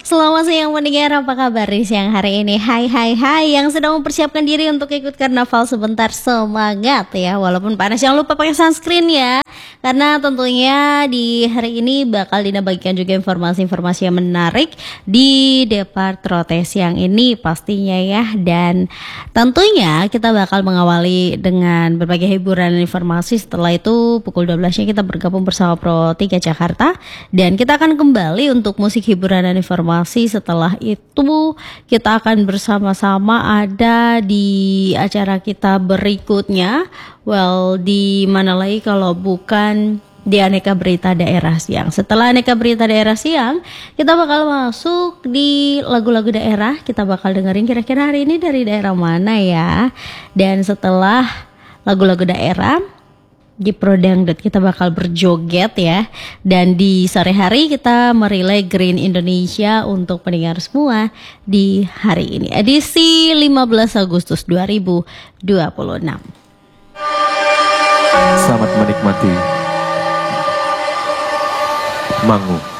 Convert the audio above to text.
Selamat siang pendengar, apa kabar di siang hari ini? Hai hai hai yang sedang mempersiapkan diri untuk ikut karnaval sebentar, semangat ya. Walaupun panas jangan lupa pakai sunscreen ya. Karena tentunya di hari ini bakal Dina bagikan juga informasi-informasi yang menarik di Depart Trote siang ini pastinya ya. Dan tentunya kita bakal mengawali dengan berbagai hiburan dan informasi. Setelah itu pukul 12-nya kita bergabung bersama Pro 3 Jakarta. Dan kita akan kembali untuk musik, hiburan dan informasi. Setelah itu kita akan bersama-sama ada di acara kita berikutnya. Well, di mana lagi kalau bukan di Aneka Berita Daerah Siang. Setelah Aneka Berita Daerah Siang, kita bakal masuk di lagu-lagu daerah. Kita bakal dengerin kira-kira hari ini dari daerah mana ya. Dan setelah lagu-lagu daerah di Pro Dangdut kita bakal berjoget ya. Dan di sore hari kita merilai Green Indonesia untuk pendengar semua di hari ini, edisi 15 Agustus 2026. Selamat menikmati Mangu.